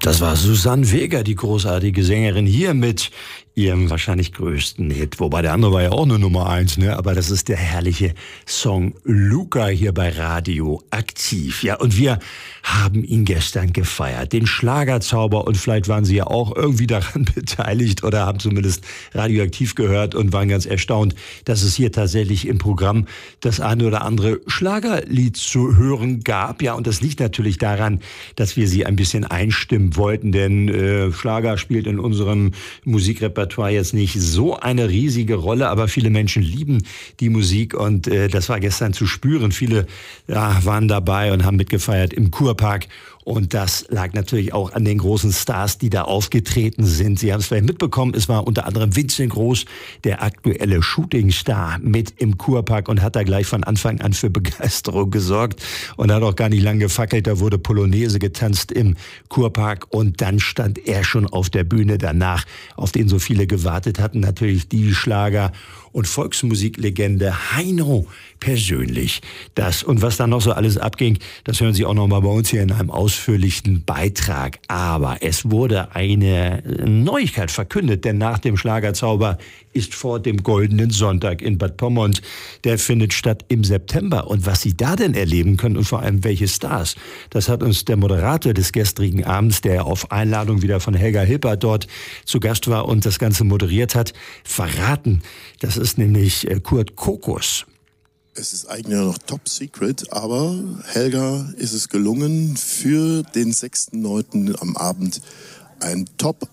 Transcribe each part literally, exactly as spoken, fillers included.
Das war Susanne Vega, die großartige Sängerin, hier mit ihrem wahrscheinlich größten Hit. Wobei der andere war ja auch nur Nummer eins, ne? Aber das ist der herrliche Song Luca hier bei Radio Aktiv. Ja, und wir haben ihn gestern gefeiert, den Schlagerzauber. Und vielleicht waren Sie ja auch irgendwie daran beteiligt oder haben zumindest Radioaktiv gehört und waren ganz erstaunt, dass es hier tatsächlich im Programm das eine oder andere Schlagerlied zu hören gab. Ja, und das liegt natürlich daran, dass wir Sie ein bisschen einstimmen wollten, denn äh, Schlager spielt in unserem Musikrepertoire jetzt nicht so eine riesige Rolle, aber viele Menschen lieben die Musik und äh, das war gestern zu spüren. Viele ja, waren dabei und haben mitgefeiert im Kurpark. Und das lag natürlich auch an den großen Stars, die da aufgetreten sind. Sie haben es vielleicht mitbekommen, es war unter anderem Vincent Groß, der aktuelle Shootingstar, mit im Kurpark und hat da gleich von Anfang an für Begeisterung gesorgt und hat auch gar nicht lange gefackelt. Da wurde Polonaise getanzt im Kurpark und dann stand er schon auf der Bühne danach, auf den so viele gewartet hatten. Natürlich die Schlager- und Volksmusiklegende Heino persönlich. Das und was da noch so alles abging, das hören Sie auch noch mal bei uns hier in einem ausführlichen Beitrag. Aber es wurde eine Neuigkeit verkündet, denn nach dem Schlagerzauber ist vor dem Goldenen Sonntag in Bad Pyrmont. Der findet statt im September. Und was Sie da denn erleben können und vor allem welche Stars, das hat uns der Moderator des gestrigen Abends, der auf Einladung wieder von Helga Hilpert dort zu Gast war und das Ganze moderiert hat, verraten. Das ist nämlich Kurt Kokos. Es ist eigentlich noch top secret, aber Helga ist es gelungen, für den sechsten neunten am Abend einen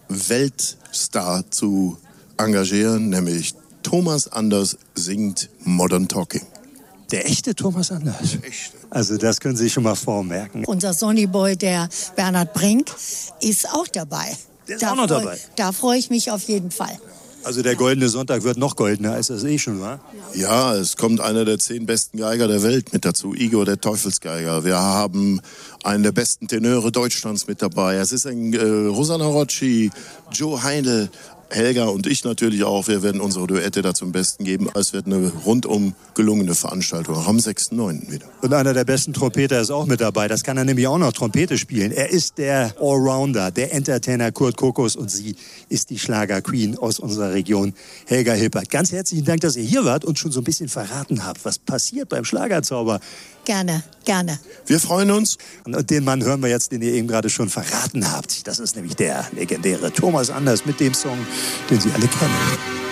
Top-Weltstar zu engagieren, nämlich Thomas Anders singt Modern Talking. Der echte Thomas Anders? Der echte. Also das können Sie sich schon mal vormerken. Unser Sonnyboy, der Bernhard Brink, ist auch dabei. Der ist da auch noch freu, dabei? Da freue ich mich auf jeden Fall. Also der Goldene Sonntag wird noch goldener, als das eh schon war? Ja, es kommt einer der zehn besten Geiger der Welt mit dazu, Igor der Teufelsgeiger. Wir haben einen der besten Tenöre Deutschlands mit dabei. Es ist ein äh, Rosanna Rocci, Joe Heindl, Helga und ich natürlich auch. Wir werden unsere Duette da zum Besten geben. Es wird eine rundum gelungene Veranstaltung, auch am sechsten neunten wieder. Und einer der besten Trompeter ist auch mit dabei. Das kann er nämlich auch noch Trompete spielen. Er ist der Allrounder, der Entertainer Kurt Kokos und sie ist die Schlager-Queen aus unserer Region, Helga Hilpert. Ganz herzlichen Dank, dass ihr hier wart und schon so ein bisschen verraten habt, was passiert beim Schlagerzauber. Gerne, gerne. Wir freuen uns. Und den Mann hören wir jetzt, den ihr eben gerade schon verraten habt. Das ist nämlich der legendäre Thomas Anders mit dem Song, den Sie alle kennen.